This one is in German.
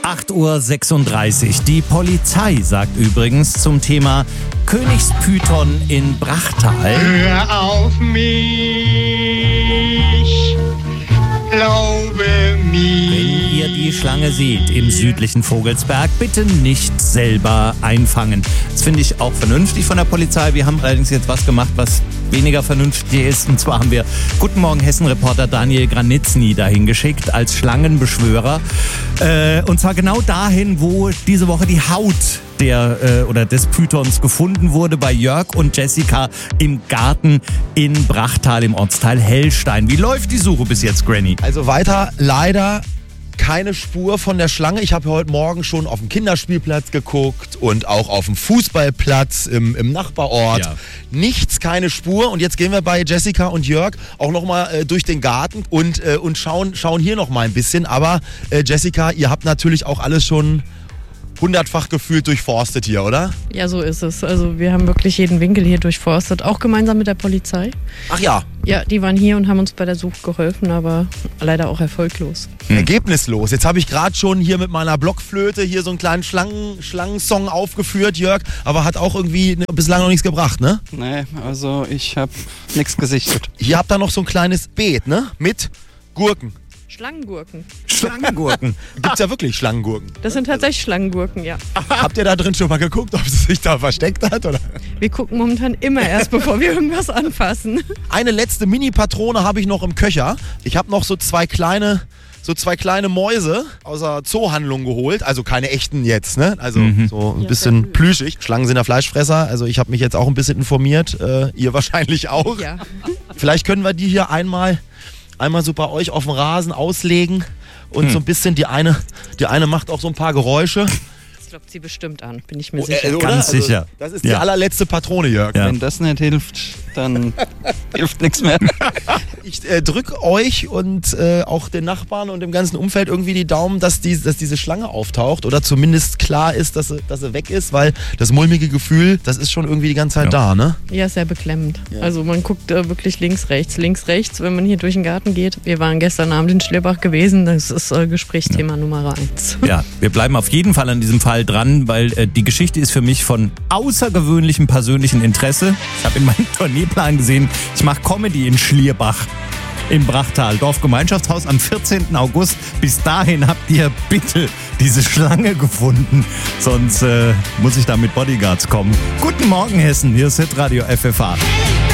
8:36 Uhr. Die Polizei sagt übrigens zum Thema Königspython in Brachtal. Hör auf mich, glaube mir. Wenn ihr die Schlange seht im südlichen Vogelsberg, bitte nicht selber einfangen. Das finde ich auch vernünftig von der Polizei. Wir haben allerdings jetzt was gemacht, was weniger vernünftig ist. Und zwar haben wir Guten Morgen Hessen-Reporter Daniel Granitzny dahin geschickt als Schlangenbeschwörer. Und zwar genau dahin, wo diese Woche die Haut des Pythons gefunden wurde, bei Jörg und Jessica im Garten in Brachtal im Ortsteil Hellstein. Wie läuft die Suche bis jetzt, Granny? Also weiter leider keine Spur von der Schlange. Ich habe heute Morgen schon auf dem Kinderspielplatz geguckt und auch auf dem Fußballplatz im Nachbarort. Ja. Nichts, keine Spur. Und jetzt gehen wir bei Jessica und Jörg auch nochmal durch den Garten und schauen hier nochmal ein bisschen. Aber Jessica, ihr habt natürlich auch alles schon 100-fach gefühlt durchforstet hier, oder? Ja, so ist es. Also wir haben wirklich jeden Winkel hier durchforstet, auch gemeinsam mit der Polizei. Ach ja. Ja, die waren hier und haben uns bei der Suche geholfen, aber leider auch erfolglos. Ergebnislos. Jetzt habe ich gerade schon hier mit meiner Blockflöte hier so einen kleinen Schlangensong aufgeführt, Jörg, aber hat auch irgendwie bislang noch nichts gebracht, ne? Nee, also ich habe nichts gesichtet. Hier habt ihr noch so ein kleines Beet, ne? Mit Gurken. Schlangengurken. Schlangenggurken. Gibt's ja wirklich Schlangenggurken. Das sind tatsächlich Schlangengurken, ja. Habt ihr da drin schon mal geguckt, ob sie sich da versteckt hat? Oder? Wir gucken momentan immer erst, bevor wir irgendwas anfassen. Eine letzte Mini-Patrone habe ich noch im Köcher. Ich habe noch so zwei kleine Mäuse aus der Zoohandlung geholt. Also keine echten jetzt, ne? Also so ein bisschen plüschig. Schlangen sind ja Fleischfresser. Also ich habe mich jetzt auch ein bisschen informiert. Ihr wahrscheinlich auch. Ja. Vielleicht können wir die hier einmal so bei euch auf dem Rasen auslegen und so ein bisschen, die eine macht auch so ein paar Geräusche. Das klopft sie bestimmt an, bin ich mir sicher. Ganz sicher. Das ist die allerletzte Patrone, Jörg. Ja. Wenn das nicht hilft, dann hilft nichts mehr. Ich drücke euch und auch den Nachbarn und dem ganzen Umfeld irgendwie die Daumen, dass diese Schlange auftaucht oder zumindest klar ist, dass sie weg ist, weil das mulmige Gefühl, das ist schon irgendwie die ganze Zeit da, ne? Ja, sehr beklemmend. Ja. Also man guckt wirklich links, rechts, wenn man hier durch den Garten geht. Wir waren gestern Abend in Schlierbach gewesen, das ist Gesprächsthema Nummer 1. Ja, wir bleiben auf jeden Fall an diesem Fall dran, weil die Geschichte ist für mich von außergewöhnlichem persönlichen Interesse. Ich habe in meinem Turnierplan gesehen, ich mache Comedy in Schlierbach im Brachtal, Dorfgemeinschaftshaus am 14. August. Bis dahin habt ihr bitte diese Schlange gefunden, sonst muss ich da mit Bodyguards kommen. Guten Morgen Hessen, hier ist Hitradio FFH.